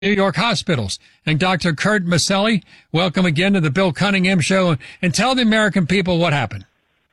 New York hospitals. And Dr. Kurt Maselli, welcome again to the Bill Cunningham Show, and tell the American people what happened.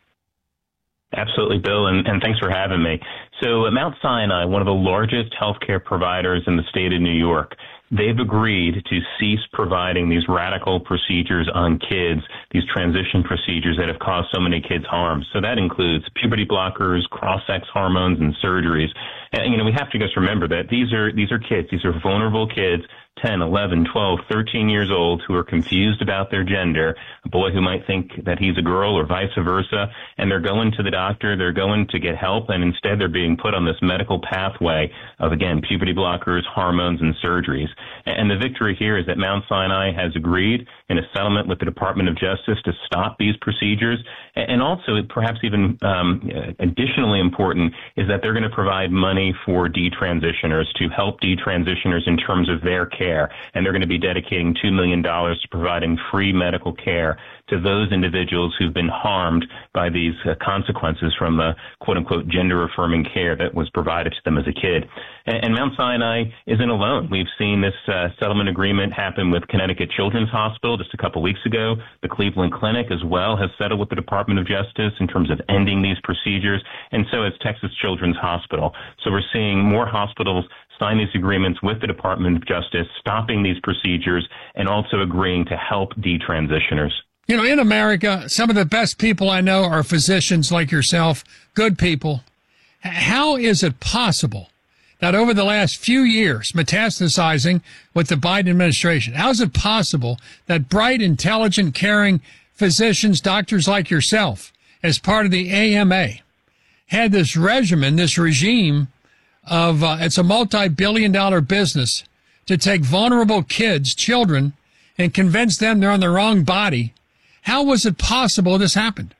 Absolutely, Bill, and thanks for having me. So at Mount Sinai, one of the largest healthcare providers in the state of New York, they've agreed to cease providing these radical procedures on kids, these transition procedures that have caused so many kids harm. So that includes puberty blockers, cross-sex hormones, and surgeries. And, we have to just remember that these are kids. These are vulnerable kids, 10, 11, 12, 13 years old, who are confused about their gender, a boy who might think that he's a girl or vice versa, and they're going to the doctor, they're going to get help, and instead they're being put on this medical pathway of, again, puberty blockers, hormones, and surgeries. And the victory here is that Mount Sinai has agreed in a settlement with the Department of Justice to stop these procedures. And also, perhaps even additionally important, is that they're going to provide money for detransitioners to help detransitioners in terms of their care. And they're going to be dedicating $2 million to providing free medical care to those individuals who've been harmed by these consequences from the quote-unquote gender-affirming care that was provided to them as a kid. And Mount Sinai isn't alone. We've seen this settlement agreement happen with Connecticut Children's Hospital just a couple weeks ago. The Cleveland Clinic as well has settled with the Department of Justice in terms of ending these procedures, and so has Texas Children's Hospital. So we're seeing more hospitals sign these agreements with the Department of Justice, stopping these procedures, and also agreeing to help detransitioners. In America, some of the best people I know are physicians like yourself, good people. How is it possible that over the last few years, metastasizing with the Biden administration, how is it possible that bright, intelligent, caring physicians, doctors like yourself, as part of the AMA, had this regimen, this regime of, it's a multi-billion-dollar business to take vulnerable kids, children, and convince them they're on the wrong body? How was it possible this happened?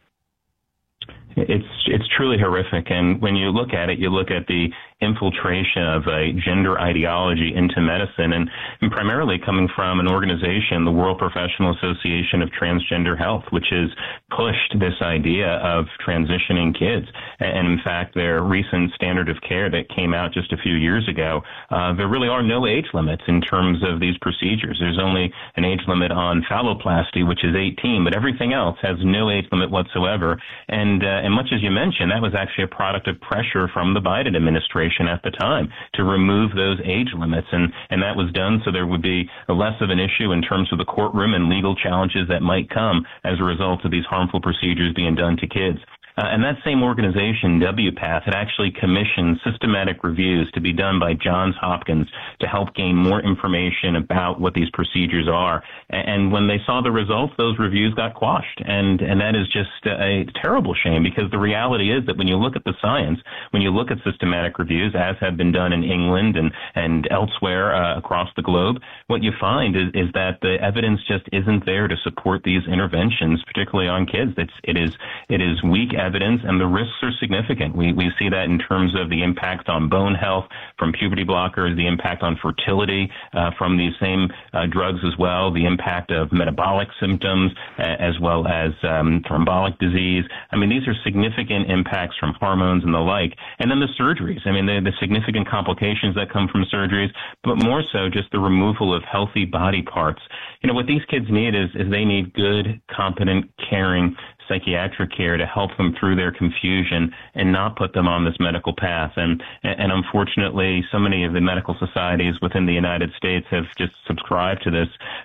It's truly horrific. And when you look at it, you look at the infiltration of a gender ideology into medicine, and primarily coming from an organization, the World Professional Association of Transgender Health, which has pushed this idea of transitioning kids. And in fact, their recent standard of care that came out just a few years ago, there really are no age limits in terms of these procedures. There's only an age limit on phalloplasty, which is 18, but everything else has no age limit whatsoever. And much as you mentioned, that was actually a product of pressure from the Biden administration at the time to remove those age limits. And that was done so there would be less of an issue in terms of the courtroom and legal challenges that might come as a result of these harmful procedures being done to kids. And that same organization, WPATH, had actually commissioned systematic reviews to be done by Johns Hopkins to help gain more information about what these procedures are. And when they saw the results, those reviews got quashed. And that is just a terrible shame, because the reality is that when you look at the science, when you look at systematic reviews, as have been done in England and elsewhere across the globe, what you find is that the evidence just isn't there to support these interventions, particularly on kids. It is weak evidence, and the risks are significant. We see that in terms of the impact on bone health from puberty blockers, the impact on fertility from these same drugs as well, the impact of metabolic symptoms as well as thrombotic disease. I mean, these are significant impacts from hormones and the like. And then the surgeries. I mean, the significant complications that come from surgeries, but more so just the removal of healthy body parts. What these kids need is they need good, competent, caring psychiatric care to help them through their confusion and not put them on this medical path. And unfortunately, so many of the medical societies within the United States have just subscribed to this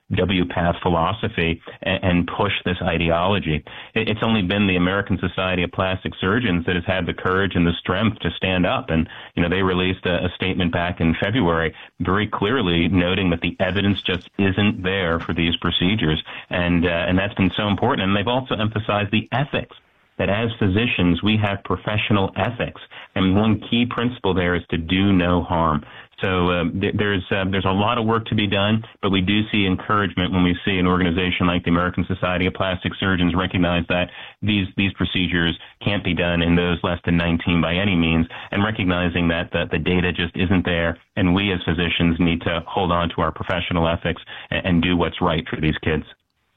WPATH philosophy and pushed this ideology. It's only been the American Society of Plastic Surgeons that has had the courage and the strength to stand up. And, they released a statement back in February very clearly noting that the evidence just isn't there for these procedures. And that's been so important. And they've also emphasized the ethics, that as physicians, we have professional ethics. And one key principle there is to do no harm. So there's a lot of work to be done, but we do see encouragement when we see an organization like the American Society of Plastic Surgeons recognize that these procedures can't be done in those less than 19 by any means, and recognizing that the data just isn't there, and we as physicians need to hold on to our professional ethics and do what's right for these kids.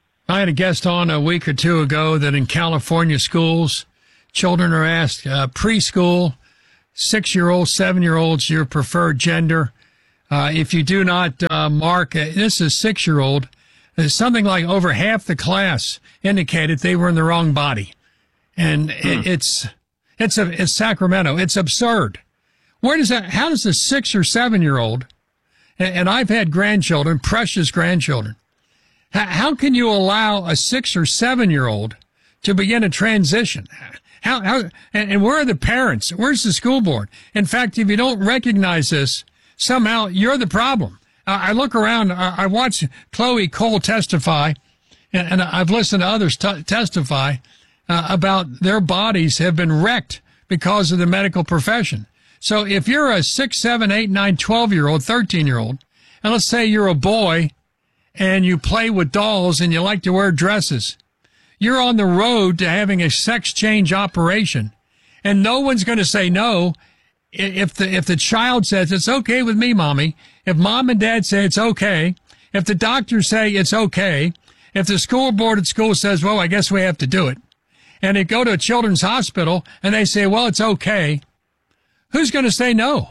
I had a guest on a week or two ago that in California schools, children are asked preschool, 6-year-olds, 7-year-olds, your preferred gender. If you do not mark, this is 6-year-old, something like over half the class indicated they were in the wrong body. And it's Sacramento. It's absurd. How does a 6 or 7-year-old, and I've had grandchildren, precious grandchildren, how can you allow a 6 or 7-year-old to begin a transition? And where are the parents? Where's the school board? In fact, if you don't recognize this, somehow you're the problem. I look around, I watch Chloe Cole testify, and I've listened to others testify about their bodies have been wrecked because of the medical profession. So if you're a 6, 7, 8, 9, 12-year-old, 13-year-old, and let's say you're a boy and you play with dolls and you like to wear dresses, you're on the road to having a sex change operation, and no one's going to say no. If the child says it's okay with me, mommy, if mom and dad say it's okay, if the doctors say it's okay, if the school board at school says, well, I guess we have to do it, and they go to a children's hospital and they say, well, it's okay, who's going to say no?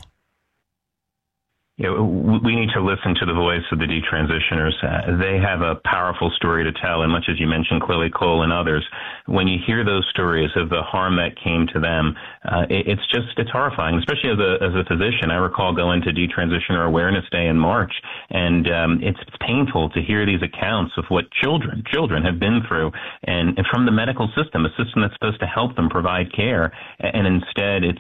We need to listen to the voice of the detransitioners. They have a powerful story to tell, and much as you mentioned, Chloe Cole and others, when you hear those stories of the harm that came to them, it's horrifying, especially as a physician. I recall going to Detransitioner Awareness Day in March, and it's painful to hear these accounts of what children have been through, and from the medical system, a system that's supposed to help them provide care, and instead it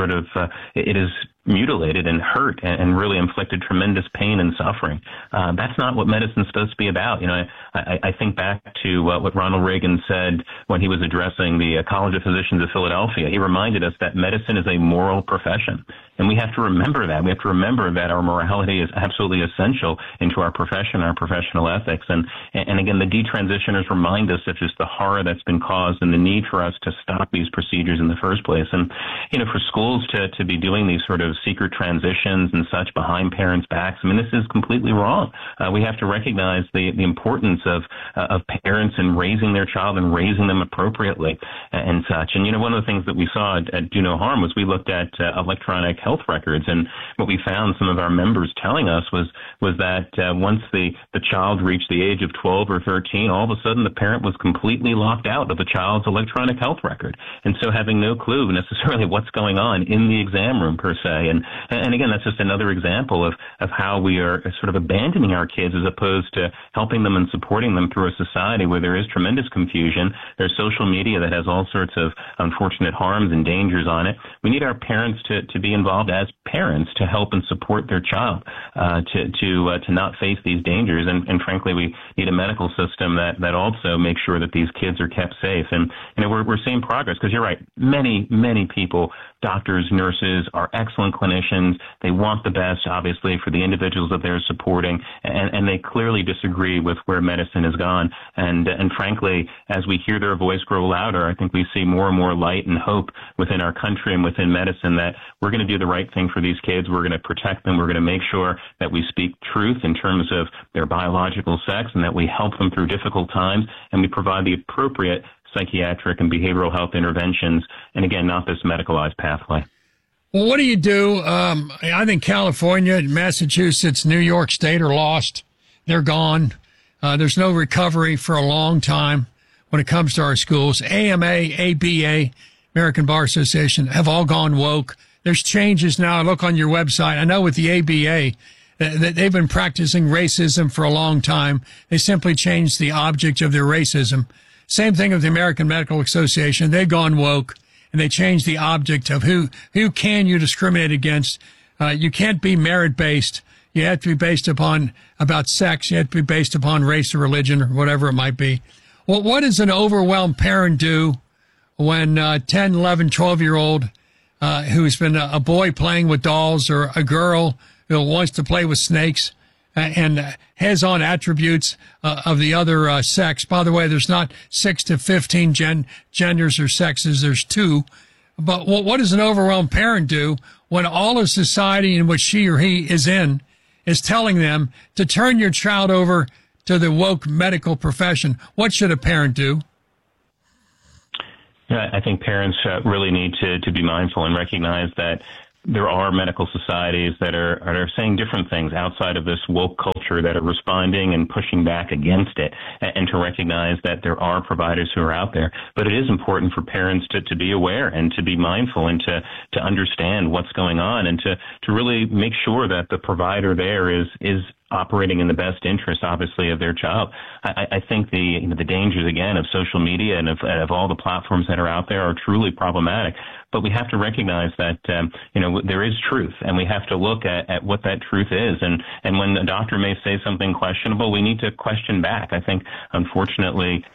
is mutilated and hurt and really inflicted tremendous pain and suffering. That's not what medicine's supposed to be about. I think back to what Ronald Reagan said when he was addressing the College of Physicians of Philadelphia. He reminded us that medicine is a moral profession. And we have to remember that. We have to remember that our morality is absolutely essential into our profession, our professional ethics. And again, the detransitioners remind us of just the horror that's been caused and the need for us to stop these procedures in the first place. And, for schools to be doing these sort of secret transitions and such behind parents' backs, I mean, this is completely wrong. We have to recognize the importance of parents in raising their child and raising them appropriately and such. And, one of the things that we saw at Do No Harm was we looked at electronic health records, and what we found some of our members telling us was that once the child reached the age of 12 or 13, all of a sudden the parent was completely locked out of the child's electronic health record, and so having no clue necessarily what's going on in the exam room per se. And again, that's just another example of how we are sort of abandoning our kids as opposed to helping them and supporting them through a society where there is tremendous confusion. There's social media that has all sorts of unfortunate harms and dangers on it. We need our parents to be involved as parents to help and support their child to not face these dangers. And frankly, we need a medical system that also makes sure that these kids are kept safe. And we're seeing progress, because you're right. Many people, doctors, nurses, are excellent clinicians. They want the best, obviously, for the individuals that they're supporting, and they clearly disagree with where medicine has gone. And frankly, as we hear their voice grow louder, I think we see more and more light and hope within our country and within medicine that we're going to do the right thing for these kids. We're going to protect them. We're going to make sure that we speak truth in terms of their biological sex, and that we help them through difficult times, and we provide the appropriate psychiatric and behavioral health interventions, and again, not this medicalized pathway. Well, what do you do? I think California, Massachusetts, New York State are lost. They're gone. There's no recovery for a long time when it comes to our schools. AMA, ABA, American Bar Association, have all gone woke. There's changes now. I look on your website. I know with the ABA, that they've been practicing racism for a long time. They simply changed the object of their racism. Same thing with the American Medical Association. They've gone woke, and they changed the object of who can you discriminate against. You can't be merit-based. You have to be based about sex. You have to be based upon race or religion or whatever it might be. Well, what does an overwhelmed parent do when 10, 11, 12-year-old who's been a boy playing with dolls, or a girl who wants to play with snakes and has on attributes of the other sex? By the way, there's not 6 to 15 genders or sexes. There's 2. But what does an overwhelmed parent do when all of society in which she or he is in is telling them to turn your child over to the woke medical profession? What should a parent do? Yeah, I think parents really need to be mindful and recognize that there are medical societies that are saying different things outside of this woke culture that are responding and pushing back against it, and to recognize that there are providers who are out there. But it is important for parents to be aware and to be mindful and to understand what's going on and to really make sure that the provider there is operating in the best interest, obviously, of their child. I think the dangers, again, of social media and of all the platforms that are out there are truly problematic. But we have to recognize that, there is truth, and we have to look at what that truth is. And when a doctor may say something questionable, we need to question back. I think, unfortunately,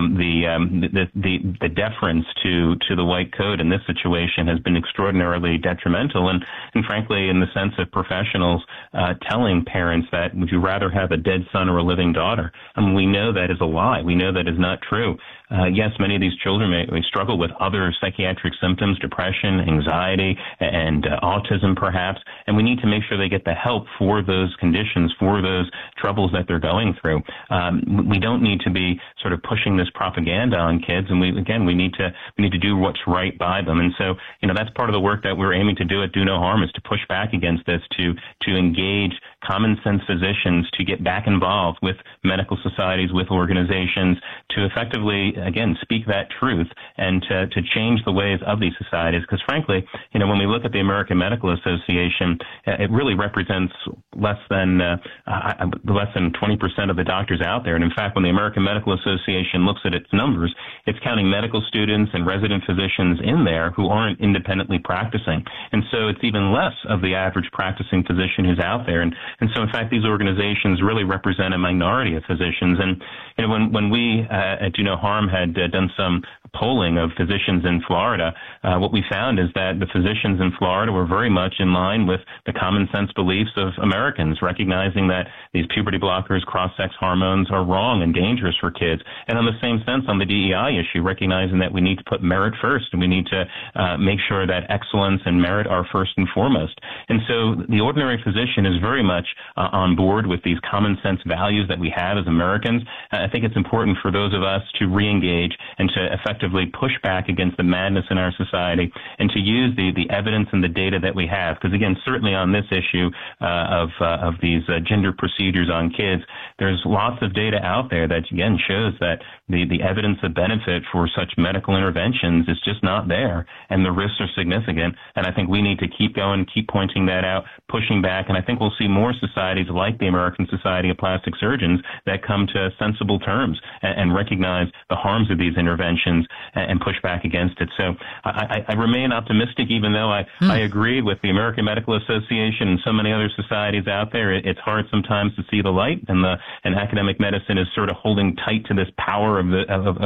the deference to the white coat in this situation has been extraordinarily detrimental. And frankly, in the sense of professionals telling parents that, would you rather have a dead son or a living daughter? I mean, we know that is a lie. We know that is not true. Yes, many of these children may struggle with other psychiatric symptoms, depression, anxiety, and autism perhaps, and we need to make sure they get the help for those conditions, for those troubles that they're going through. We don't need to be sort of pushing this propaganda on kids, and we need to do what's right by them. And so, that's part of the work that we're aiming to do at Do No Harm, is to push back against this, to engage common sense physicians to get back involved with medical societies, with organizations, to effectively, again, speak that truth and to change the ways of these societies. Because frankly, when we look at the American Medical Association, it really represents less than 20% of the doctors out there. And in fact, when the American Medical Association looks at its numbers, it's counting medical students and resident physicians in there who aren't independently practicing. And so it's even less of the average practicing physician who's out there. And so, in fact, these organizations really represent a minority of physicians. And when we at Do No Harm had done some polling of physicians in Florida, what we found is that the physicians in Florida were very much in line with the common sense beliefs of Americans, recognizing that these puberty blockers, cross-sex hormones are wrong and dangerous for kids. And on the same sense, on the DEI issue, recognizing that we need to put merit first, and we need to make sure that excellence and merit are first and foremost. And so the ordinary physician is very much on board with these common sense values that we have as Americans. I think it's important for those of us to re-engage and to effectively push back against the madness in our society and to use the evidence and the data that we have. Because again, certainly on this issue of these gender procedures on kids, there's lots of data out there that again shows that the evidence of benefit for such medical interventions is just not there, and the risks are significant. And I think we need to keep going, keep pointing that out, pushing back, and I think we'll see more societies like the American Society of Plastic Surgeons that come to sensible terms and recognize the harms of these interventions and push back against it. So I remain optimistic, even though I agree with the American Medical Association and so many other societies out there. It's hard sometimes to see the light, and academic medicine is sort of holding tight to this power of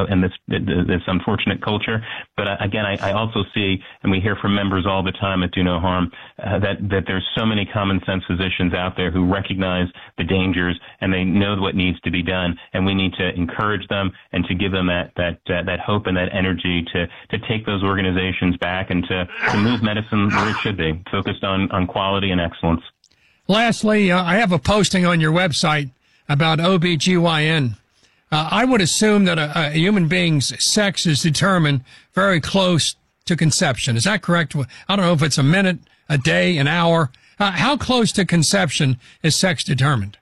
this unfortunate culture. But again, I also see, and we hear from members all the time at Do No Harm, that there's so many common sense physicians out there who recognize the dangers and they know what needs to be done, and we need to encourage them and to give them that hope and that energy to take those organizations back and to move medicine where it should be, focused on quality and excellence. Lastly, I have a posting on your website about OBGYN. I would assume that a human being's sex is determined very close to conception. Is that correct? I don't know if it's a minute, a day, an hour. How close to conception is sex determined?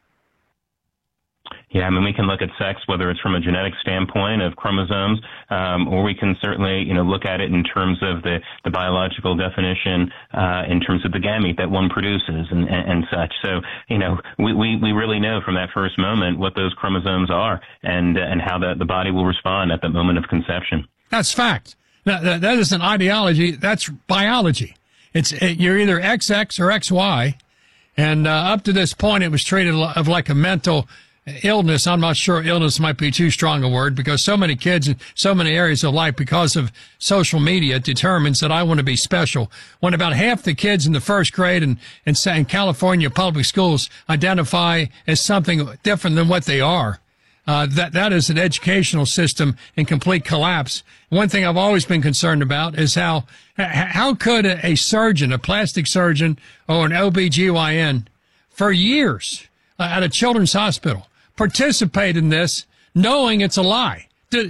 Yeah, I mean, we can look at sex, whether it's from a genetic standpoint of chromosomes, or we can certainly, look at it in terms of the biological definition, in terms of the gamete that one produces and such. So, we really know from that first moment what those chromosomes are and how the body will respond at the moment of conception. That's fact. That isn't ideology. That's biology. You're either XX or XY. And up to this point, it was treated of like a mental illness. I'm not sure illness might be too strong a word, because so many kids in so many areas of life, because of social media, determines that I want to be special. When about half the kids in the first grade in California public schools identify as something different than what they are, that is an educational system in complete collapse. One thing I've always been concerned about is how could a surgeon, a plastic surgeon or an OBGYN for years at a children's hospital participate in this knowing it's a lie? Do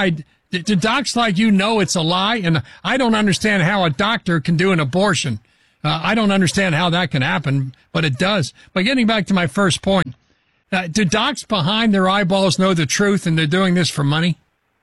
docs like you know it's a lie? And I don't understand how a doctor can do an abortion I don't understand how that can happen, but it does. But getting back to my first point, do docs behind their eyeballs know the truth and they're doing this for money?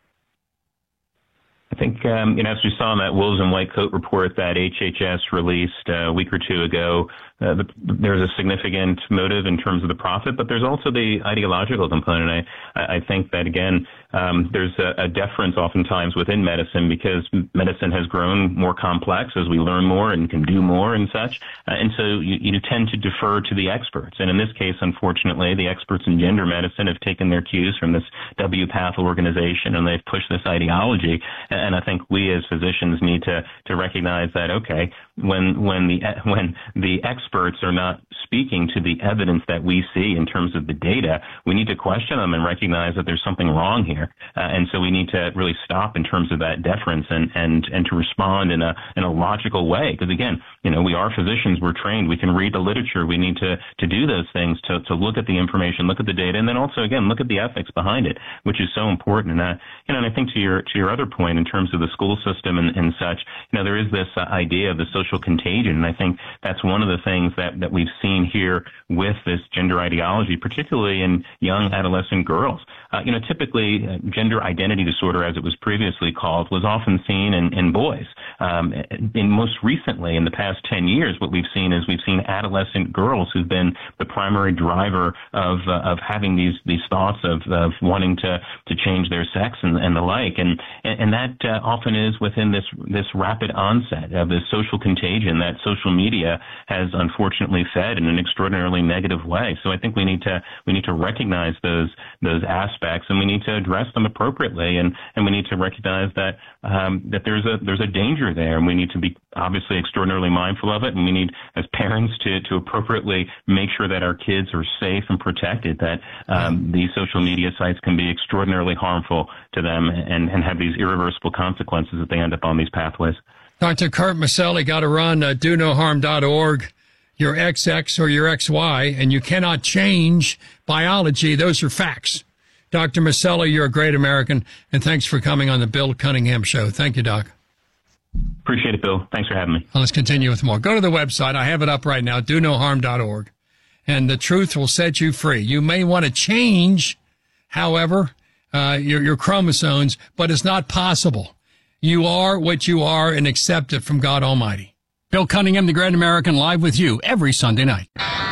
I think, as we saw in that Wolves in White Coat report that HHS released a week or two ago, there's a significant motive in terms of the profit, but there's also the ideological component. I think that, again, there's a deference oftentimes within medicine because medicine has grown more complex as we learn more and can do more and such. And so you tend to defer to the experts. And in this case, unfortunately, the experts in gender medicine have taken their cues from this WPATH organization and they've pushed this ideology. And I think we as physicians need to recognize that, okay, when the experts are not speaking to the evidence that we see in terms of the data, we need to question them and recognize that there's something wrong here. And so we need to really stop in terms of that deference and to respond in a logical way. Because again, we are physicians, we're trained, we can read the literature, we need to do those things, to look at the information, look at the data, and then also again, look at the ethics behind it, which is so important. And and I think to your other point in terms of the school system and such, there is this idea of the social contagion. And I think that's one of the things that we've seen here with this gender ideology, particularly in young adolescent girls. Typically gender identity disorder, as it was previously called, was often seen in boys. Most recently, in the past 10 years, what we've seen adolescent girls who've been the primary driver of having these thoughts of wanting to change their sex and the like. And that often is within this rapid onset of this social contagion that social media has unfortunately fed in an extraordinarily negative way. So I think we need to recognize those aspects, and we need to address them appropriately, and we need to recognize that there's a danger there, and we need to be obviously extraordinarily mindful of it, and we need as parents to appropriately make sure that our kids are safe and protected, that these social media sites can be extraordinarily harmful to them and have these irreversible consequences if they end up on these pathways. Dr. Kurt Maselli, got to run donoharm.org, your XX or your XY, and you cannot change biology. Those are facts. Dr. Maselli, you're a great American, and thanks for coming on the Bill Cunningham Show. Thank you, Doc. Appreciate it, Bill. Thanks for having me. Well, let's continue with more. Go to the website. I have it up right now, donoharm.org, and the truth will set you free. You may want to change, however, your chromosomes, but it's not possible. You are what you are and accept it from God Almighty. Bill Cunningham, the Great American, live with you every Sunday night.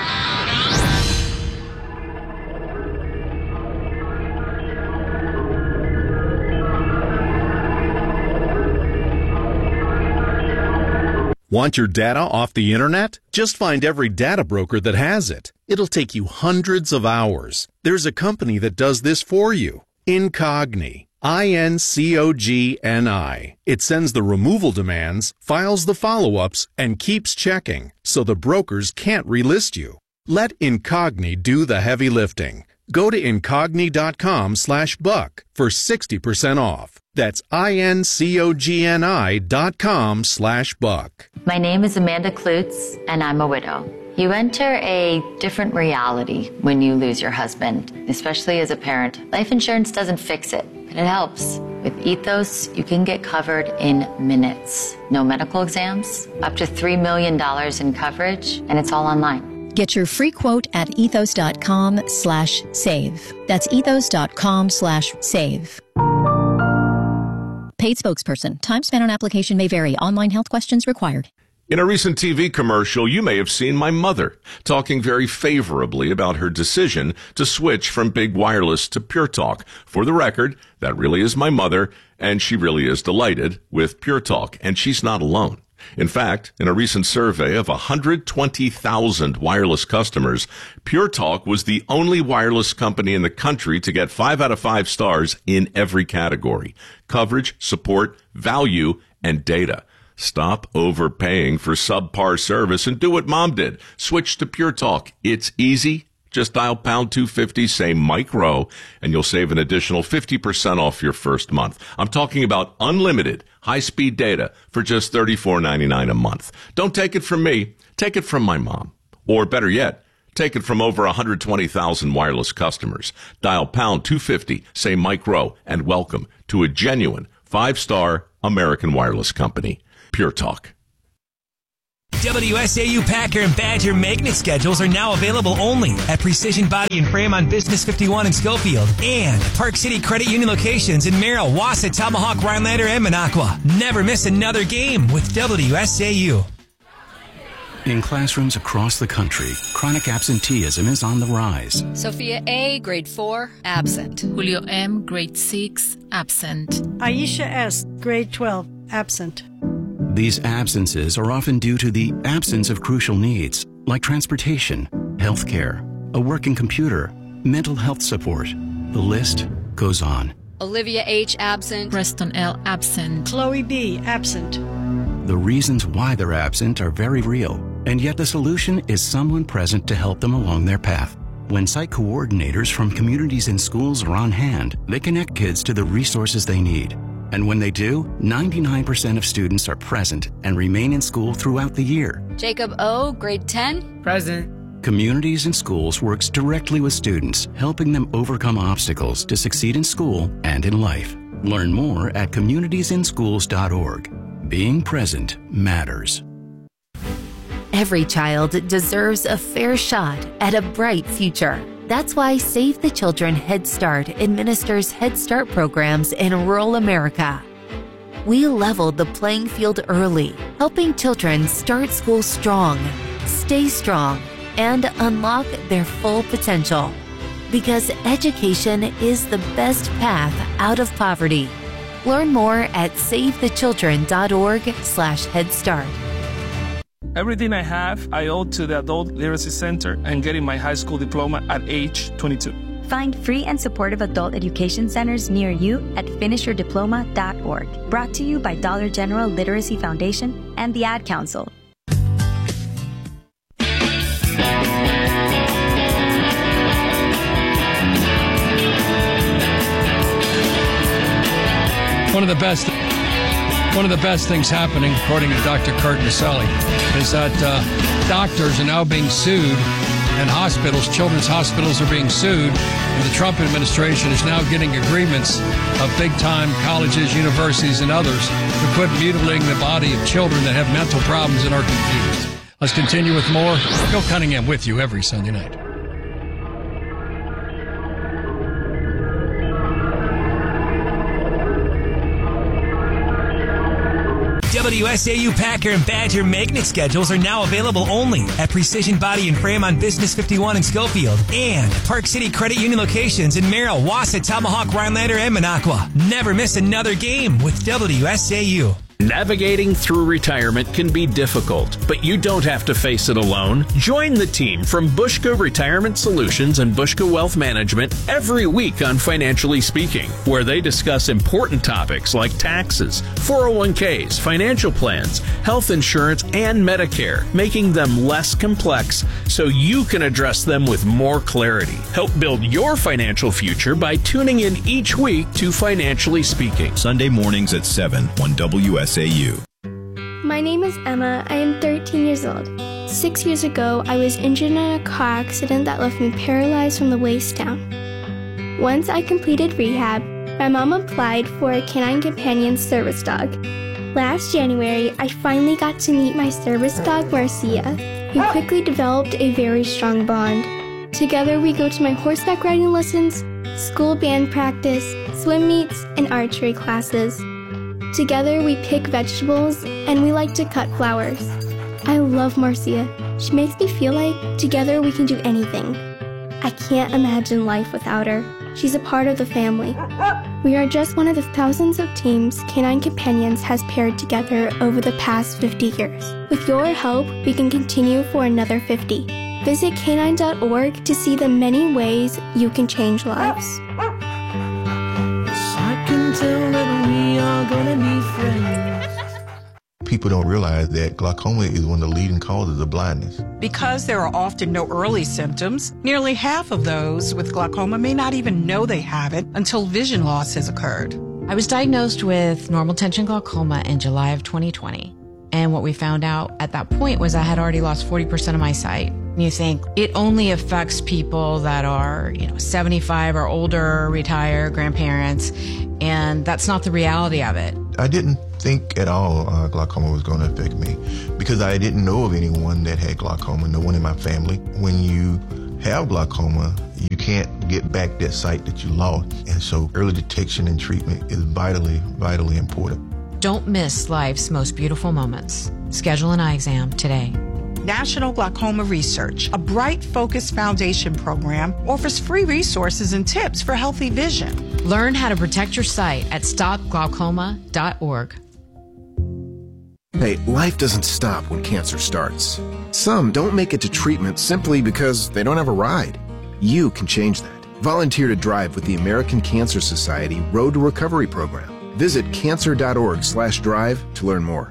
Want your data off the internet? Just find every data broker that has it. It'll take you hundreds of hours. There's a company that does this for you. Incogni. INCOGNI. It sends the removal demands, files the follow-ups, and keeps checking, so the brokers can't relist you. Let Incogni do the heavy lifting. Go to incogni.com/buck for 60% off. That's INCOGNI.com/buck. My name is Amanda Klutz, and I'm a widow. You enter a different reality when you lose your husband, especially as a parent. Life insurance doesn't fix it, but it helps. With Ethos, you can get covered in minutes. No medical exams, up to $3 million in coverage, and it's all online. Get your free quote at ethos.com/save. That's ethos.com/save. Paid spokesperson. Time spent on application may vary. Online health questions required. In a recent TV commercial, you may have seen my mother talking very favorably about her decision to switch from Big Wireless to Pure Talk. For the record, that really is my mother, and she really is delighted with Pure Talk, and she's not alone. In fact, in a recent survey of 120,000 wireless customers, Pure Talk was the only wireless company in the country to get 5 out of 5 stars in every category: coverage, support, value, and data. Stop overpaying for subpar service and do what Mom did. Switch to Pure Talk. It's easy. Just dial pound 250, say Mike Rowe, and you'll save an additional 50% off your first month. I'm talking about unlimited high-speed data for just $34.99 a month. Don't take it from me. Take it from my mom. Or better yet, take it from over 120,000 wireless customers. Dial pound 250, say Mike Rowe, and welcome to a genuine 5-star American wireless company. Pure Talk. WSAU Packer and Badger maintenance schedules are now available only at Precision Body and Frame on Business 51 in Schofield and Park City Credit Union locations in Merrill, Wausau, Tomahawk, Rhinelander, and Minocqua. Never miss another game with WSAU. In classrooms across the country, chronic absenteeism is on the rise. Sophia A., grade 4, absent. Julio M., grade 6, absent. Aisha S., grade 12, absent. These absences are often due to the absence of crucial needs, like transportation, health care, a working computer, mental health support. The list goes on. Olivia H., absent. Preston L., absent. Chloe B., absent. The reasons why they're absent are very real, and yet the solution is someone present to help them along their path. When site coordinators from communities and schools are on hand, they connect kids to the resources they need. And when they do, 99% of students are present and remain in school throughout the year. Jacob O., grade 10, present. Communities and Schools works directly with students, helping them overcome obstacles to succeed in school and in life. Learn more at communitiesandschools.org. Being present matters. Every child deserves a fair shot at a bright future. That's why Save the Children Head Start administers Head Start programs in rural America. We leveled the playing field early, helping children start school strong, stay strong, and unlock their full potential. Because education is the best path out of poverty. Learn more at savethechildren.org/Head Start. Everything I have, I owe to the Adult Literacy Center and getting my high school diploma at age 22. Find free and supportive adult education centers near you at finishyourdiploma.org. Brought to you by Dollar General Literacy Foundation and the Ad Council. One of the best things happening, according to Dr. Kurt Naselli, is that doctors are now being sued and hospitals, children's hospitals are being sued, and the Trump administration is now getting agreements of big-time colleges, universities, and others to quit mutilating the body of children that have mental problems and are confused. Let's continue with more. Bill Cunningham with you every Sunday night. WSAU Packer and Badger maintenance schedules are now available only at Precision Body and Frame on Business 51 in Schofield and Park City Credit Union locations in Merrill, Wausau, Tomahawk, Rhinelander, and Minocqua. Never miss another game with WSAU. Navigating through retirement can be difficult, but you don't have to face it alone. Join the team from Bushka Retirement Solutions and Bushka Wealth Management every week on Financially Speaking, where they discuss important topics like taxes, 401ks, financial plans, health insurance, and Medicare, making them less complex so you can address them with more clarity. Help build your financial future by tuning in each week to Financially Speaking. Sunday mornings at 7 on WSAU. My name is Emma. I am 13 years old. 6 years ago, I was injured in a car accident that left me paralyzed from the waist down. Once I completed rehab, my mom applied for a Canine Companion service dog. Last January, I finally got to meet my service dog, Marcia. We quickly developed a very strong bond. Together, we go to my horseback riding lessons, school band practice, swim meets, and archery classes. Together, we pick vegetables, and we like to cut flowers. I love Marcia. She makes me feel like together we can do anything. I can't imagine life without her. She's a part of the family. We are just one of the thousands of teams Canine Companions has paired together over the past 50 years. With your help, we can continue for another 50. Visit canine.org to see the many ways you can change lives. I can tell that we are gonna be friends. People don't realize that glaucoma is one of the leading causes of blindness. Because there are often no early symptoms, nearly half of those with glaucoma may not even know they have it until vision loss has occurred. I was diagnosed with normal tension glaucoma in July of 2020. And what we found out at that point was I had already lost 40% of my sight. And you think it only affects people that are, 75 or older, retired, grandparents, and that's not the reality of it. I didn't think at all glaucoma was going to affect me because I didn't know of anyone that had glaucoma, no one in my family. When you have glaucoma, you can't get back that sight that you lost. And so early detection and treatment is vitally, vitally important. Don't miss life's most beautiful moments. Schedule an eye exam today. National Glaucoma Research, a Bright Focus Foundation program, offers free resources and tips for healthy vision. Learn how to protect your sight at stopglaucoma.org. Hey, life doesn't stop when cancer starts. Some don't make it to treatment simply because they don't have a ride. You can change that. Volunteer to drive with the American Cancer Society Road to Recovery program. Visit cancer.org/drive to learn more.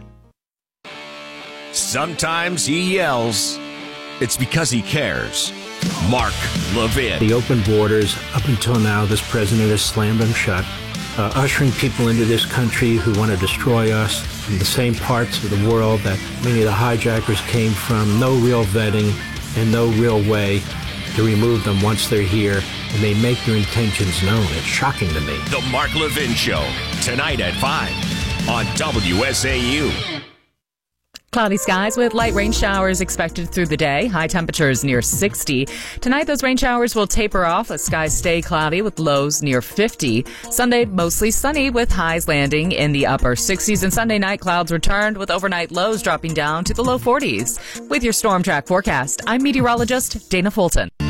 Sometimes he yells. It's because he cares. Mark Levin. The open borders, up until now, this president has slammed them shut, ushering people into this country who want to destroy us, in the same parts of the world that many of the hijackers came from. No real vetting and no real way to remove them once they're here, and they make their intentions known. It's shocking to me. The Mark Levin Show, tonight at 5 on WSAU. Cloudy skies with light rain showers expected through the day. High temperatures near 60. Tonight, those rain showers will taper off as skies stay cloudy with lows near 50. Sunday, mostly sunny with highs landing in the upper 60s. And Sunday night, clouds returned with overnight lows dropping down to the low 40s. With your Storm Track forecast, I'm meteorologist Dana Fulton.